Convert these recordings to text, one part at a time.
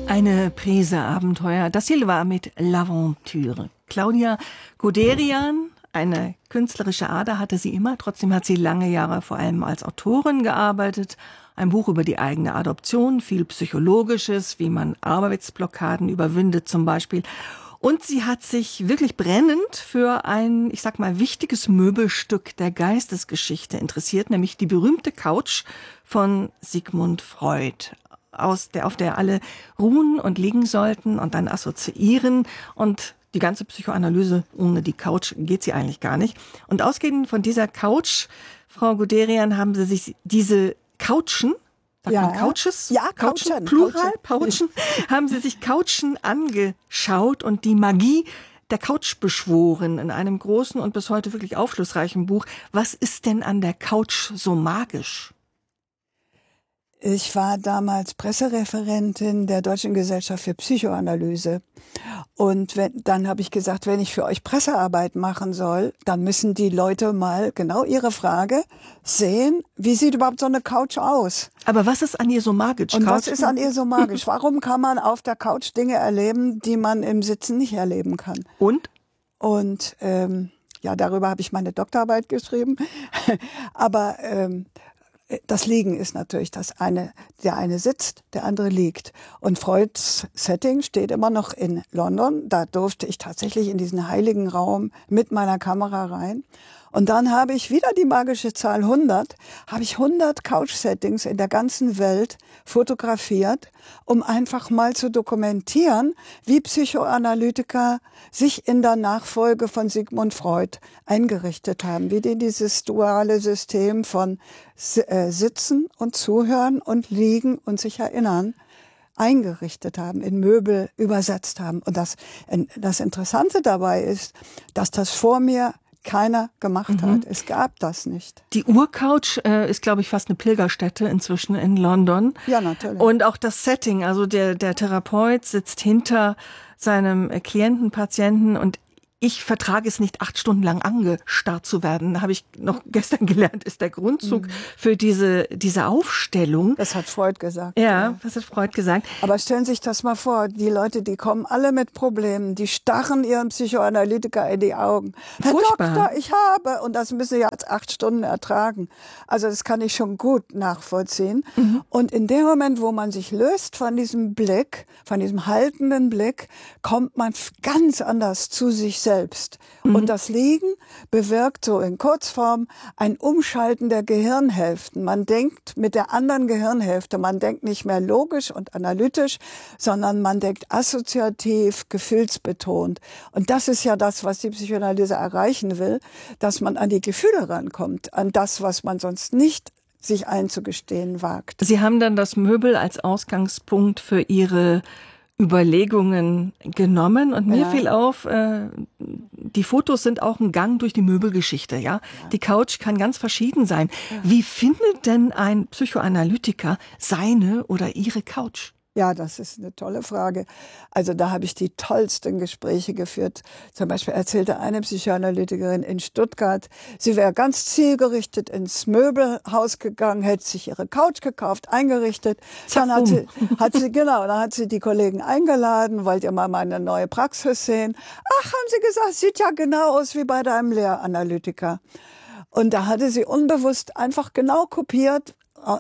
Eine Prise Abenteuer. Das hier war mit L'Aventure. Claudia Guderian, eine künstlerische Ader hatte sie immer. Trotzdem hat sie lange Jahre vor allem als Autorin gearbeitet. Ein Buch über die eigene Adoption, viel Psychologisches, wie man Arbeitsblockaden überwindet zum Beispiel. Und sie hat sich wirklich brennend für ein, ich sag mal, wichtiges Möbelstück der Geistesgeschichte interessiert, nämlich die berühmte Couch von Sigmund Freud, auf der alle ruhen und liegen sollten und dann assoziieren. Und die ganze Psychoanalyse, ohne die Couch geht sie eigentlich gar nicht. Und ausgehend von dieser Couch, Frau Guderian, haben Sie sich diese Couchen, sagt man Couches? Ja, Couchen, Plural, Couchen, haben Sie sich Couchen angeschaut und die Magie der Couch beschworen in einem großen und bis heute wirklich aufschlussreichen Buch. Was ist denn an der Couch so magisch? Ich war damals Pressereferentin der Deutschen Gesellschaft für Psychoanalyse. Und dann habe ich gesagt, wenn ich für euch Pressearbeit machen soll, dann müssen die Leute mal genau ihre Frage sehen, wie sieht überhaupt so eine Couch aus? Aber was ist an ihr so magisch? Und was ist an ihr so magisch? Warum kann man auf der Couch Dinge erleben, die man im Sitzen nicht erleben kann? Und Darüber habe ich meine Doktorarbeit geschrieben. Aber das Liegen ist natürlich das eine. Der eine sitzt, der andere liegt. Und Freuds Setting steht immer noch in London. Da durfte ich tatsächlich in diesen heiligen Raum mit meiner Kamera rein. Und dann habe ich wieder die magische Zahl 100, habe ich 100 Couch-Settings in der ganzen Welt fotografiert, um einfach mal zu dokumentieren, wie Psychoanalytiker sich in der Nachfolge von Sigmund Freud eingerichtet haben, wie die dieses duale System von Sitzen und Zuhören und Liegen und sich erinnern eingerichtet haben, in Möbel übersetzt haben. Und das Interessante dabei ist, dass das vor mir keiner gemacht hat. Es gab das nicht. Die Urcouch ist, glaube ich, fast eine Pilgerstätte inzwischen in London. Ja, natürlich. Und auch das Setting, also der Therapeut sitzt hinter seinem Klienten, Patienten und ich vertrage es nicht, 8 Stunden lang angestarrt zu werden. Habe ich noch gestern gelernt, ist der Grundzug für diese Aufstellung. Das hat Freud gesagt. Ja, das hat Freud gesagt. Aber stellen Sie sich das mal vor, die Leute, die kommen alle mit Problemen, die starren ihren Psychoanalytiker in die Augen. Herr Furchtbar. Doktor, ich habe, und das müssen Sie jetzt 8 Stunden ertragen. Also das kann ich schon gut nachvollziehen. Und in dem Moment, wo man sich löst von diesem Blick, von diesem haltenden Blick, kommt man ganz anders zu sich selbst. Und das Liegen bewirkt so in Kurzform ein Umschalten der Gehirnhälften. Man denkt mit der anderen Gehirnhälfte, man denkt nicht mehr logisch und analytisch, sondern man denkt assoziativ, gefühlsbetont. Und das ist ja das, was die Psychoanalyse erreichen will, dass man an die Gefühle rankommt, an das, was man sonst nicht sich einzugestehen wagt. Sie haben dann das Möbel als Ausgangspunkt für Ihre Überlegungen genommen und mir fiel auf, die Fotos sind auch ein Gang durch die Möbelgeschichte, ja. Die Couch kann ganz verschieden sein. Wie findet denn ein Psychoanalytiker seine oder ihre Couch? Ja, das ist eine tolle Frage. Also da habe ich die tollsten Gespräche geführt. Zum Beispiel erzählte eine Psychoanalytikerin in Stuttgart, sie wäre ganz zielgerichtet ins Möbelhaus gegangen, hätte sich ihre Couch gekauft, eingerichtet. Dann hat sie die Kollegen eingeladen, wollt ihr mal meine neue Praxis sehen? Ach, haben sie gesagt, sieht ja genau aus wie bei deinem Lehranalytiker. Und da hatte sie unbewusst einfach genau kopiert,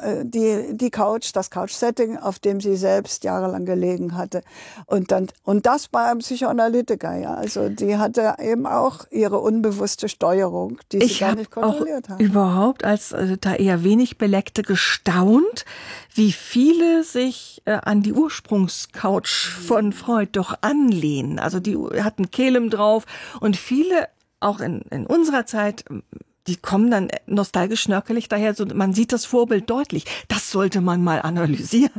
die Couch, das Couch-Setting, auf dem sie selbst jahrelang gelegen hatte. Und das bei einem Psychoanalytiker, ja. Also die hatte eben auch ihre unbewusste Steuerung, die sie gar nicht kontrolliert hat. Ich habe überhaupt als da eher wenig Beleckte gestaunt, wie viele sich an die Ursprungscouch von Freud doch anlehnen. Also die hatten Kelem drauf und viele, auch in unserer Zeit, die kommen dann nostalgisch schnörkelig daher, so man sieht das Vorbild deutlich. Das sollte man mal analysieren.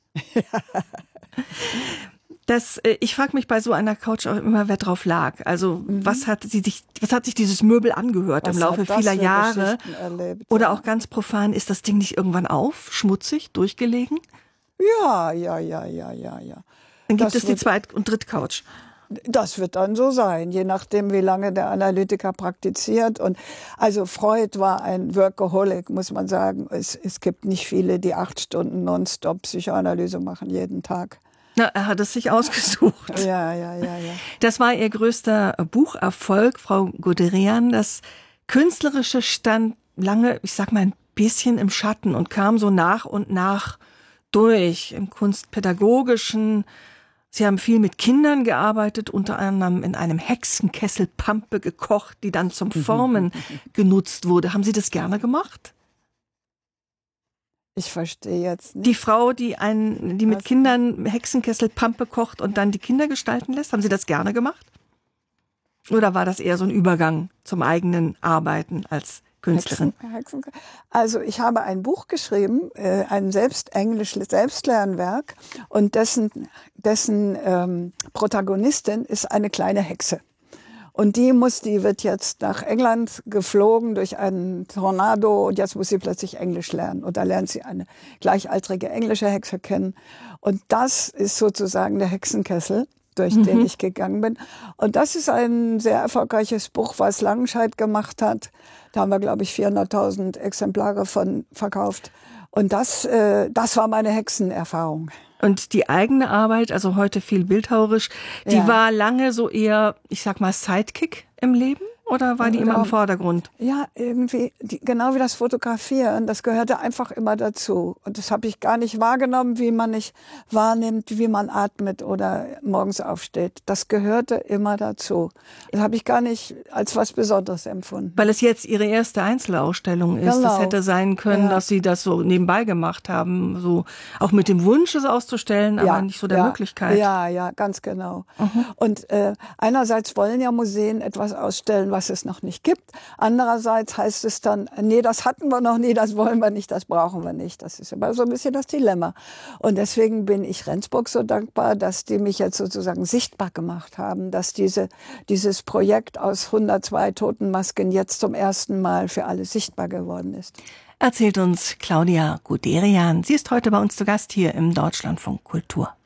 Ich frage mich bei so einer Couch auch immer, wer drauf lag. Also was hat sich dieses Möbel angehört im Laufe vieler Jahre? Erlebt, oder auch ganz profan, ist das Ding nicht irgendwann schmutzig, durchgelegen? Ja. Dann gibt es die Zweit- und Drittcouch. Das wird dann so sein, je nachdem, wie lange der Analytiker praktiziert. Und also Freud war ein Workaholic, muss man sagen. Es gibt nicht viele, die 8 Stunden nonstop Psychoanalyse machen, jeden Tag. Na, er hat es sich ausgesucht. Ja. Das war ihr größter Bucherfolg, Frau Guderian. Das Künstlerische stand lange, ich sag mal, ein bisschen im Schatten und kam so nach und nach durch im Kunstpädagogischen. Sie haben viel mit Kindern gearbeitet, unter anderem in einem Hexenkessel Pampe gekocht, die dann zum Formen genutzt wurde. Haben Sie das gerne gemacht? Ich verstehe jetzt nicht. Die Frau, die mit Kindern Hexenkessel Pampe kocht und dann die Kinder gestalten lässt, haben Sie das gerne gemacht? Oder war das eher so ein Übergang zum eigenen Arbeiten als Künstlerin? Also ich habe ein Buch geschrieben, ein Selbstlernwerk, und dessen Protagonistin ist eine kleine Hexe. Und die wird jetzt nach England geflogen durch einen Tornado, und jetzt muss sie plötzlich Englisch lernen. Und da lernt sie eine gleichaltrige englische Hexe kennen. Und das ist sozusagen der Hexenkessel, durch den ich gegangen bin. Und das ist ein sehr erfolgreiches Buch, was Langenscheidt gemacht hat. Da haben wir, glaube ich, 400.000 Exemplare von verkauft. Und das war meine Hexenerfahrung. Und die eigene Arbeit, also heute viel bildhauerisch, die war lange so eher, ich sag mal, Sidekick im Leben? Oder war die immer im Vordergrund? Ja, irgendwie, genau wie das Fotografieren, das gehörte einfach immer dazu. Und das habe ich gar nicht wahrgenommen, wie man nicht wahrnimmt, wie man atmet oder morgens aufsteht. Das gehörte immer dazu. Das habe ich gar nicht als was Besonderes empfunden. Weil es jetzt Ihre erste Einzelausstellung ist. Genau. Es hätte sein können, dass Sie das so nebenbei gemacht haben, so auch mit dem Wunsch, es auszustellen, aber nicht so der Möglichkeit. Ja, ganz genau. Und einerseits wollen ja Museen etwas ausstellen, was es noch nicht gibt. Andererseits heißt es dann, nee, das hatten wir noch nie, das wollen wir nicht, das brauchen wir nicht. Das ist immer so ein bisschen das Dilemma. Und deswegen bin ich Rendsburg so dankbar, dass die mich jetzt sozusagen sichtbar gemacht haben, dass dieses Projekt aus 102 Totenmasken jetzt zum ersten Mal für alle sichtbar geworden ist. Erzählt uns Claudia Guderian. Sie ist heute bei uns zu Gast hier im Deutschlandfunk Kultur.